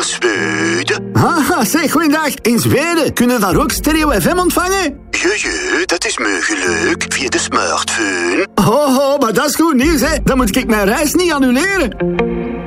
Zweden? Haha, zeg, goeiedag. In Zweden kunnen daar ook Stereo FM ontvangen? Ja, dat is mogelijk. Via de smartphone. Oh, maar dat is goed nieuws, hè. Dan moet ik mijn reis niet annuleren.